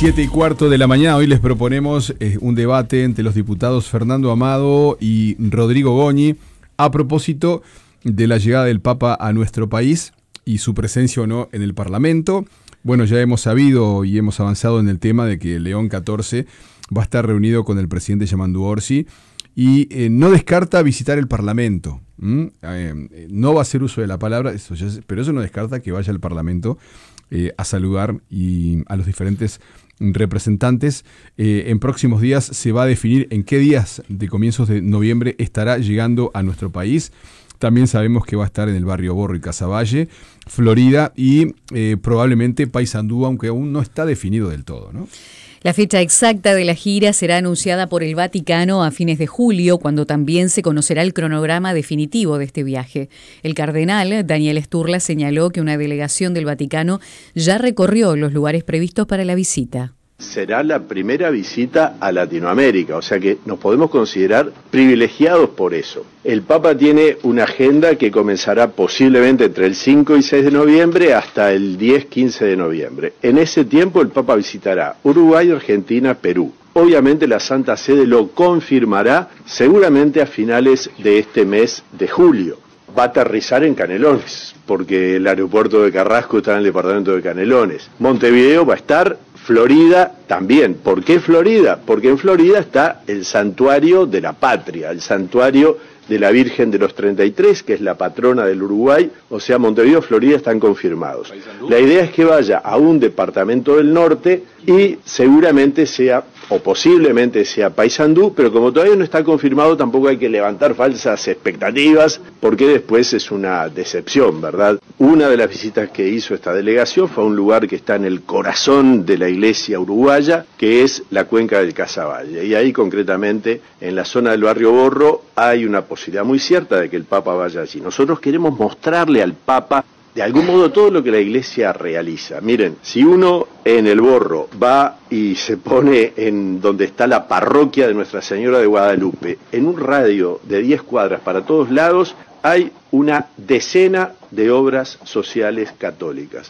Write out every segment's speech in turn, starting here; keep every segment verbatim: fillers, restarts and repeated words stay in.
Siete y cuarto de la mañana, hoy les proponemos eh, un debate entre los diputados Fernando Amado y Rodrigo Goñi a propósito de la llegada del Papa a nuestro país y su presencia o no en el Parlamento. Bueno, ya hemos sabido y hemos avanzado en el tema de que León catorce va a estar reunido con el presidente Yamandu Orsi y eh, no descarta visitar el Parlamento. ¿Mm? Eh, no va a hacer uso de la palabra, eso ya, pero eso no descarta que vaya al Parlamento eh, a saludar y a los diferentes representantes. Eh, en próximos días se va a definir en qué días de comienzos de noviembre estará llegando a nuestro país. También sabemos que va a estar en el barrio Borro y Casaballe, Florida y eh, probablemente Paysandú, aunque aún no está definido del todo, ¿no? La fecha exacta de la gira será anunciada por el Vaticano a fines de julio, cuando también se conocerá el cronograma definitivo de este viaje. El cardenal Daniel Sturla señaló que una delegación del Vaticano ya recorrió los lugares previstos para la visita. Será la primera visita a Latinoamérica, o sea que nos podemos considerar privilegiados por eso. El Papa tiene una agenda que comenzará posiblemente entre el cinco y seis de noviembre hasta el diez quince de noviembre. En ese tiempo el Papa visitará Uruguay, Argentina, Perú. Obviamente la Santa Sede lo confirmará seguramente a finales de este mes de julio. Va a aterrizar en Canelones, porque el aeropuerto de Carrasco está en el departamento de Canelones. Montevideo va a estar, Florida también. ¿Por qué Florida? Porque en Florida está el santuario de la patria, el santuario de la Virgen de los treinta y tres, que es la patrona del Uruguay. O sea, Montevideo, Florida están confirmados. La idea es que vaya a un departamento del norte y seguramente sea, o posiblemente sea Paysandú, pero como todavía no está confirmado, tampoco hay que levantar falsas expectativas, porque después es una decepción, ¿verdad? Una de las visitas que hizo esta delegación fue a un lugar que está en el corazón de la iglesia uruguaya, que es la cuenca del Casaballe, y ahí concretamente, en la zona del barrio Borro, hay una posibilidad muy cierta de que el Papa vaya allí. Nosotros queremos mostrarle al Papa de algún modo todo lo que la iglesia realiza. Miren, si uno en el Borro va y se pone en donde está la parroquia de Nuestra Señora de Guadalupe, en un radio de diez cuadras para todos lados, hay una decena de obras sociales católicas.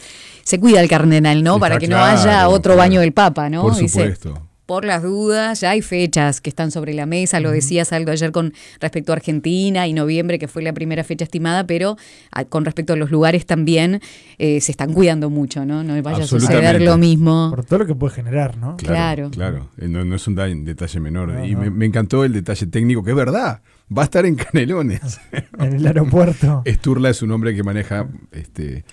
Se cuida el cardenal, ¿no? Está para que claro, no haya otro claro. baño del Papa, ¿no? Por supuesto. Dice, por las dudas, ya hay fechas que están sobre la mesa, lo decías Aldo ayer con respecto a Argentina y noviembre, que fue la primera fecha estimada, pero a, con respecto a los lugares también eh, se están cuidando mucho, ¿no? No vaya a suceder lo mismo. Por todo lo que puede generar, ¿no? Claro. Claro, claro. No, no es un detalle menor. No, y no. Me, me encantó el detalle técnico, que es verdad, va a estar en Canelones. En el aeropuerto. Sturla es un hombre que maneja... este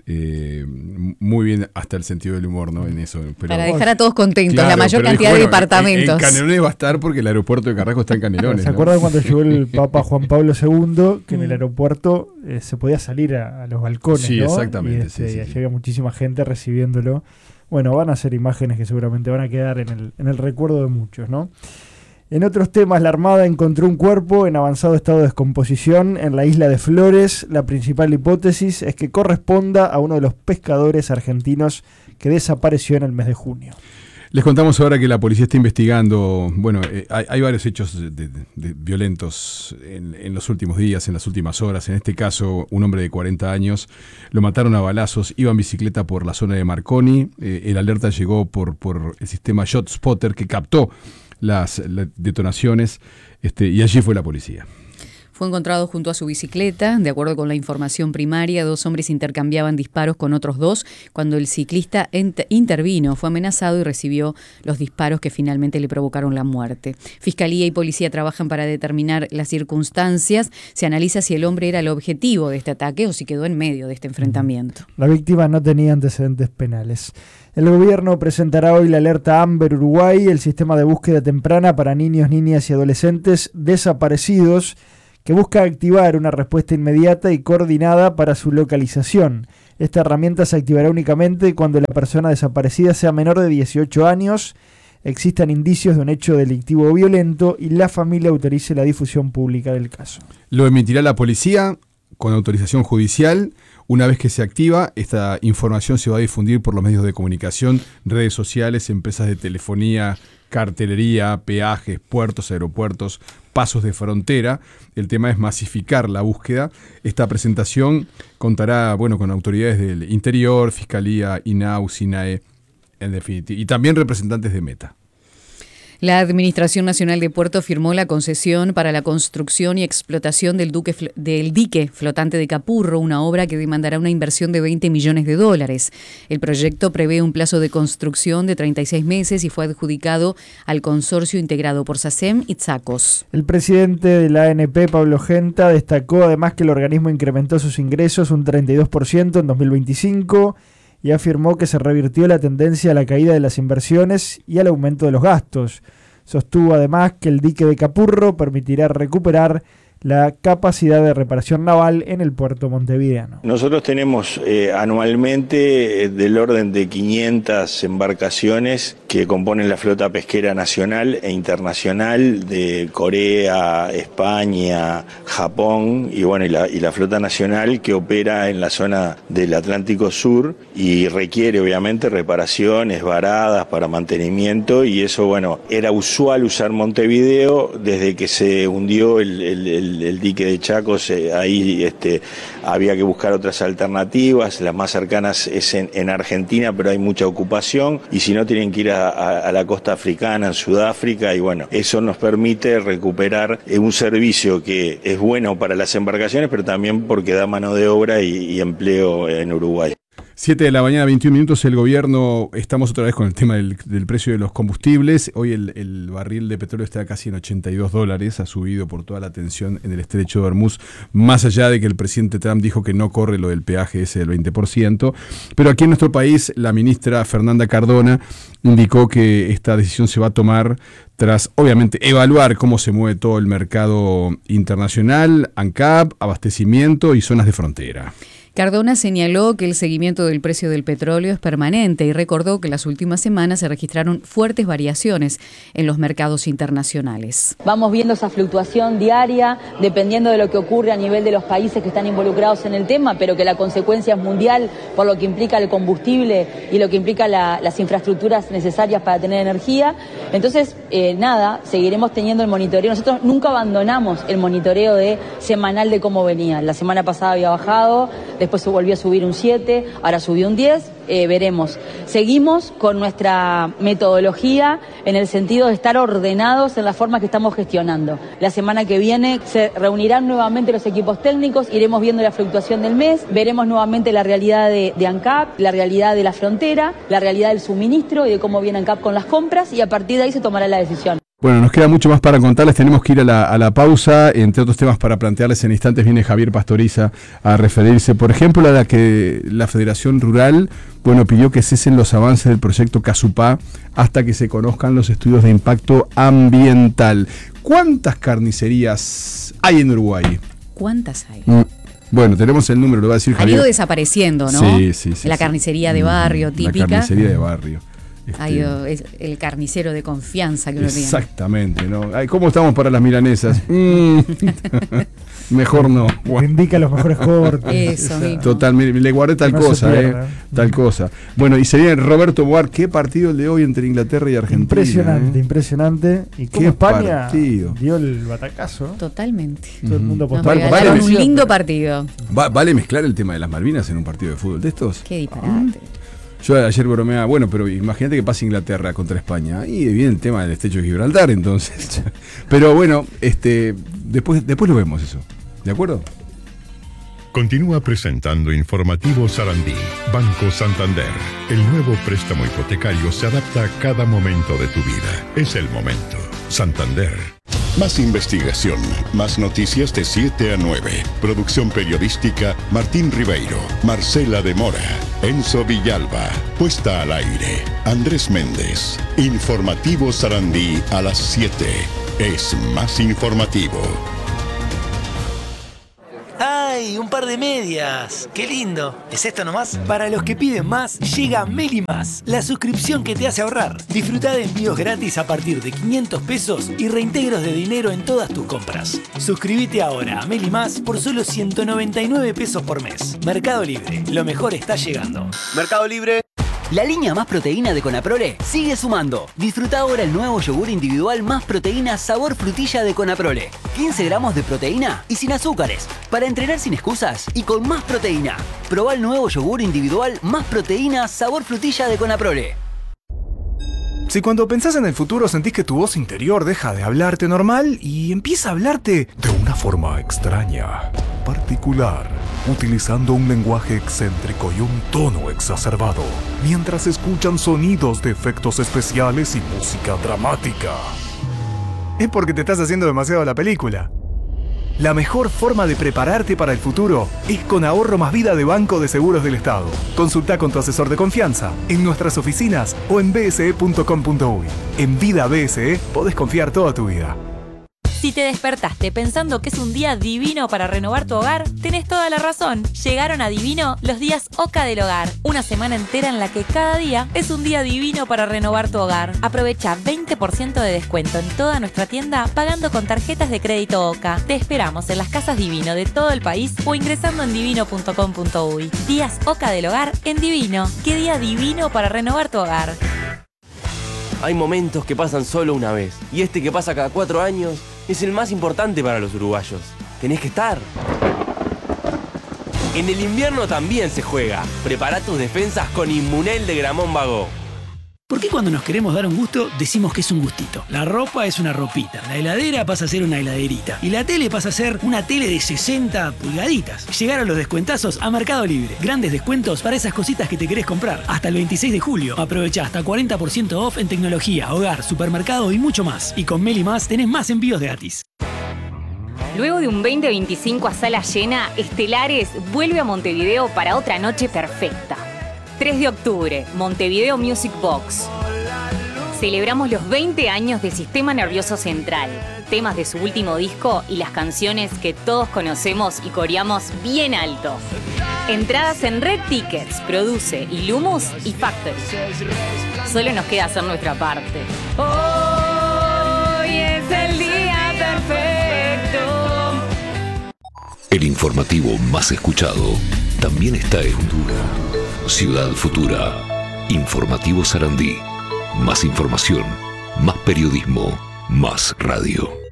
Eh, muy bien hasta el sentido del humor, ¿no? En eso. Pero, para dejar a todos contentos, claro, la mayor cantidad dijo, bueno, de departamentos. En, en Canelones va a estar porque el aeropuerto de Carrasco está en Canelones. ¿Se ¿no? acuerdan cuando llegó el Papa Juan Pablo segundo que en el aeropuerto eh, se podía salir a, a los balcones? Sí, ¿no? exactamente. Y este, sí, sí, llega sí. muchísima gente recibiéndolo. Bueno, van a ser imágenes que seguramente van a quedar en el, en el recuerdo de muchos, ¿no? En otros temas, la Armada encontró un cuerpo en avanzado estado de descomposición en la isla de Flores. La principal hipótesis es que corresponda a uno de los pescadores argentinos que desapareció en el mes de junio. Les contamos ahora que la policía está investigando, bueno, eh, hay, hay varios hechos de, de, de violentos en, en los últimos días, en las últimas horas. En este caso, un hombre de cuarenta años, lo mataron a balazos, iba en bicicleta por la zona de Marconi. Eh, el alerta llegó por, por el sistema ShotSpotter que captó las, las detonaciones este, y allí fue la policía. Fue encontrado junto a su bicicleta. De acuerdo con la información primaria, dos hombres intercambiaban disparos con otros dos cuando el ciclista ent- intervino, fue amenazado y recibió los disparos que finalmente le provocaron la muerte. Fiscalía y policía trabajan para determinar las circunstancias. Se analiza si el hombre era el objetivo de este ataque o si quedó en medio de este enfrentamiento. La víctima no tenía antecedentes penales. El gobierno presentará hoy la alerta Amber Uruguay, el sistema de búsqueda temprana para niños, niñas y adolescentes desaparecidos, que busca activar una respuesta inmediata y coordinada para su localización. Esta herramienta se activará únicamente cuando la persona desaparecida sea menor de dieciocho años, existan indicios de un hecho delictivo o violento y la familia autorice la difusión pública del caso. Lo emitirá la policía con autorización judicial. Una vez que se activa, esta información se va a difundir por los medios de comunicación, redes sociales, empresas de telefonía, cartelería, peajes, puertos, aeropuertos, pasos de frontera. El tema es masificar la búsqueda. Esta presentación contará, bueno, con autoridades del Interior, Fiscalía, INAU, SINAE, En definitiva. Y también representantes de Meta. La Administración Nacional de Puertos firmó la concesión para la construcción y explotación del, duque, del dique flotante de Capurro, una obra que demandará una inversión de veinte millones de dólares. El proyecto prevé un plazo de construcción de treinta y seis meses y fue adjudicado al consorcio integrado por SACEM y Tsakos. El presidente de la A N P, Pablo Genta, destacó además que el organismo incrementó sus ingresos un treinta y dos por ciento en dos mil veinticinco y afirmó que se revirtió la tendencia a la caída de las inversiones y al aumento de los gastos. Sostuvo además que el dique de Capurro permitirá recuperar la capacidad de reparación naval en el puerto montevideano. Nosotros tenemos eh, anualmente eh, del orden de quinientas embarcaciones que componen la flota pesquera nacional e internacional de Corea, España, Japón y bueno y la, y la flota nacional que opera en la zona del Atlántico Sur y requiere obviamente reparaciones, varadas para mantenimiento y eso bueno era usual usar Montevideo desde que se hundió el, el, el El, el dique de Chacos, eh, ahí este, había que buscar otras alternativas, las más cercanas es en, en Argentina, pero hay mucha ocupación, y si no tienen que ir a, a, a la costa africana, en Sudáfrica, y bueno, eso nos permite recuperar eh, un servicio que es bueno para las embarcaciones, pero también porque da mano de obra y, y empleo en Uruguay. siete de la mañana, veintiún minutos, el gobierno, estamos otra vez con el tema del, del precio de los combustibles. Hoy el, el barril de petróleo está casi en ochenta y dos dólares, ha subido por toda la tensión en el estrecho de Hormuz, más allá de que el presidente Trump dijo que no corre lo del peaje ese del veinte por ciento. Pero aquí en nuestro país, la ministra Fernanda Cardona indicó que esta decisión se va a tomar tras, obviamente, evaluar cómo se mueve todo el mercado internacional, ANCAP, abastecimiento y zonas de frontera. Cardona señaló que el seguimiento del precio del petróleo es permanente y recordó que las últimas semanas se registraron fuertes variaciones en los mercados internacionales. Vamos viendo esa fluctuación diaria, dependiendo de lo que ocurre a nivel de los países que están involucrados en el tema, pero que la consecuencia es mundial por lo que implica el combustible y lo que implica la, las infraestructuras necesarias para tener energía. Entonces, eh, nada, seguiremos teniendo el monitoreo. Nosotros nunca abandonamos el monitoreo de semanal de cómo venía. La semana pasada había bajado, después se volvió a subir un siete, ahora subió un diez, eh, veremos. Seguimos con nuestra metodología en el sentido de estar ordenados en la forma que estamos gestionando. La semana que viene se reunirán nuevamente los equipos técnicos, iremos viendo la fluctuación del mes, veremos nuevamente la realidad de, de ANCAP, la realidad de la frontera, la realidad del suministro y de cómo viene ANCAP con las compras y a partir de ahí se tomará la decisión. Bueno, nos queda mucho más para contarles, tenemos que ir a la, a la pausa, entre otros temas para plantearles en instantes viene Javier Pastoriza a referirse, por ejemplo, a la que la Federación Rural, bueno, pidió que cesen los avances del proyecto Casupá hasta que se conozcan los estudios de impacto ambiental. ¿Cuántas carnicerías hay en Uruguay? ¿Cuántas hay? Mm. Bueno, tenemos el número, lo va a decir Javier. Han ido desapareciendo, ¿no? Sí, sí, sí. La sí. carnicería de barrio típica. La carnicería de barrio. Este, Hay es el carnicero de confianza que uno tiene. Exactamente, ¿no? Ay, ¿cómo estamos para las milanesas? Mm. Mejor no. Bueno. Indica los mejores cortes. Eso mismo. Total, me, le guardé tal no cosa, eh. Tal cosa. Bueno, y sería Roberto Boar, qué partido el de hoy entre Inglaterra y Argentina. Impresionante, eh. impresionante. Y qué cómo España partido dio el batacazo. Totalmente. Todo el mundo Nos apostó. regalaron vale, un lindo partido. Va, ¿Vale mezclar el tema de las Malvinas en un partido de fútbol de estos? Qué disparate. Yo ayer bromeaba, bueno, pero imagínate que pasa Inglaterra contra España. Y viene el tema del estrecho de Gibraltar, entonces. Pero bueno, este después, después lo vemos eso. ¿De acuerdo? Continúa presentando Informativo Sarandí. Banco Santander. El nuevo préstamo hipotecario se adapta a cada momento de tu vida. Es el momento. Santander. Más investigación, más noticias de siete a nueve. Producción periodística Martín Ribeiro, Marcela de Mora, Enzo Villalba. Puesta al aire Andrés Méndez. Informativo Sarandí a las siete. Es más informativo. ¡Ay! Un par de medias. ¡Qué lindo! ¿Es esto nomás? Para los que piden más, llega Meli Más, la suscripción que te hace ahorrar. Disfruta de envíos gratis a partir de quinientos pesos y reintegros de dinero en todas tus compras. Suscríbete ahora a Meli Más por solo ciento noventa y nueve pesos por mes. Mercado Libre. Lo mejor está llegando. Mercado Libre. La línea Más Proteína de Conaprole sigue sumando. Disfruta ahora el nuevo yogur individual Más Proteína sabor frutilla de Conaprole. quince gramos de proteína y sin azúcares. Para entrenar sin excusas y con más proteína. Probá el nuevo yogur individual Más Proteína sabor frutilla de Conaprole. Si cuando pensás en el futuro sentís que tu voz interior deja de hablarte normal y empieza a hablarte de una forma extraña, particular, utilizando un lenguaje excéntrico y un tono exacerbado, mientras escuchan sonidos de efectos especiales y música dramática, es porque te estás haciendo demasiado la película. La mejor forma de prepararte para el futuro es con Ahorro Más Vida de Banco de Seguros del Estado. Consulta con tu asesor de confianza en nuestras oficinas o en b s e punto com punto u y. En Vida B S E podés confiar toda tu vida. Si te despertaste pensando que es un día divino para renovar tu hogar, tenés toda la razón. Llegaron a Divino los días Oca del Hogar. Una semana entera en la que cada día es un día divino para renovar tu hogar. Aprovecha veinte por ciento de descuento en toda nuestra tienda pagando con tarjetas de crédito Oca. Te esperamos en las casas Divino de todo el país o ingresando en divino punto com punto u y. Días Oca del Hogar en Divino. ¡Qué día divino para renovar tu hogar! Hay momentos que pasan solo una vez, y este que pasa cada cuatro años es el más importante para los uruguayos. Tenés que estar. En el invierno también se juega. Prepara tus defensas con Inmunel de Gramón Vago. ¿Por qué cuando nos queremos dar un gusto decimos que es un gustito? La ropa es una ropita, la heladera pasa a ser una heladerita y la tele pasa a ser una tele de sesenta pulgaditas. Llegaron los descuentazos a Mercado Libre. Grandes descuentos para esas cositas que te querés comprar. Hasta el veintiséis de julio. Aprovecha hasta cuarenta por ciento off en tecnología, hogar, supermercado y mucho más. Y con Meli Más tenés más envíos gratis. Luego de un veinte veinticinco a sala llena, Estelares vuelve a Montevideo para otra noche perfecta. tres de octubre, Montevideo Music Box. Celebramos los veinte años del Sistema Nervioso Central, temas de su último disco y las canciones que todos conocemos y coreamos bien alto. Entradas en Red Tickets, Produce, Illumus y Factory. Solo nos queda hacer nuestra parte. Hoy es el día perfecto. El informativo más escuchado también está en Ciudad Futura. Informativo Sarandí. Más información, más periodismo, más radio.